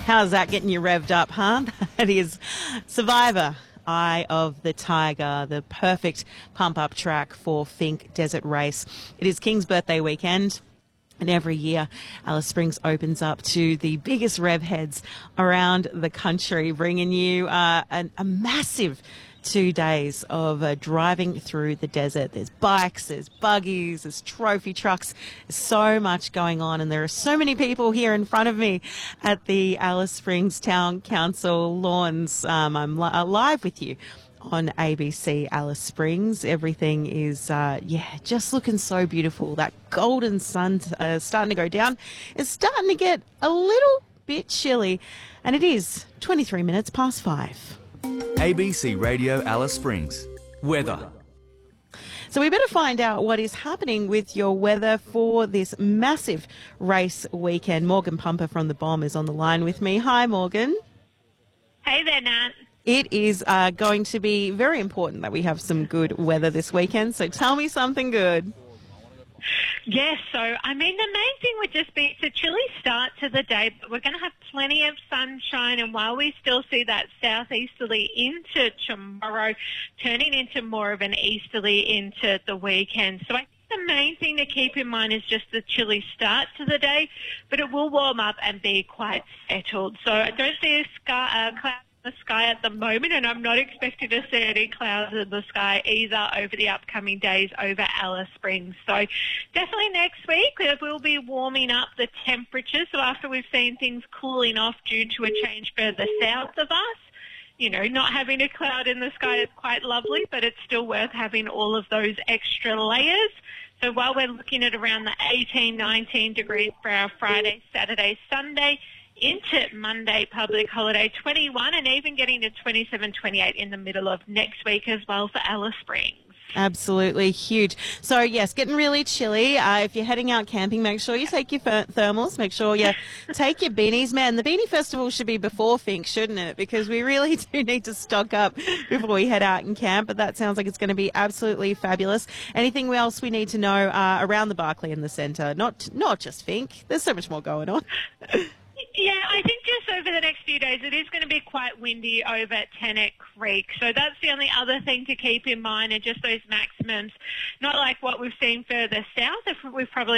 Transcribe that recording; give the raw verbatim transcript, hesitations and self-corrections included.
How's that getting you revved up, huh? That is Survivor, Eye of the Tiger, the perfect pump-up track for Finke Desert Race. It is King's birthday weekend. And every year, Alice Springs opens up to the biggest rev heads around the country, bringing you uh, an, a massive two days of uh, driving through the desert. There's bikes, there's buggies, there's trophy trucks. There's so much going on, and there are so many people here in front of me at the Alice Springs Town Council lawns. Um, I'm li- uh, live with you on A B C Alice Springs. Everything is, uh, yeah, just looking so beautiful. That golden sun uh, starting to go down. It's starting to get a little bit chilly, and it is twenty-three minutes past five. A B C Radio Alice Springs. Weather. So we better find out what is happening with your weather for this massive race weekend. Morgan Pumper from The Bomb is on the line with me. Hi, Morgan. Hey there, Nat. It is uh, going to be very important that we have some good weather this weekend, so tell me something good. Yes, so, I mean, the main thing would just be it's a chilly start to the day, but we're going to have plenty of sunshine, and while we still see that southeasterly into tomorrow, turning into more of an easterly into the weekend. So I think the main thing to keep in mind is just the chilly start to the day, but it will warm up and be quite settled. So I don't see a sky, uh, cloud the sky at the moment, and I'm not expecting to see any clouds in the sky either over the upcoming days over Alice Springs. So definitely next week we'll be warming up the temperatures. So after we've seen things cooling off due to a change further south of us, you know, not having a cloud in the sky is quite lovely, but it's still worth having all of those extra layers. So while we're looking at around the eighteen, nineteen degrees for our Friday, Saturday, Sunday, into Monday public holiday, twenty-one, and even getting to twenty-seven, twenty-eight in the middle of next week as well for Alice Springs. Absolutely huge. So, yes, getting really chilly. Uh, if you're heading out camping, make sure you take your th- thermals. Make sure you take your beanies. Man, the Beanie Festival should be before Finke, shouldn't it? Because we really do need to stock up before we head out and camp. But that sounds like it's going to be absolutely fabulous. Anything else we need to know uh, around the Barclay and the Centre? Not, not just Finke. There's so much more going on. Yeah, I think just over the next few days it is going to be quite windy over at Tennant Creek. So that's the only other thing to keep in mind, and just those maximums, not like what we've seen further south. If we've probably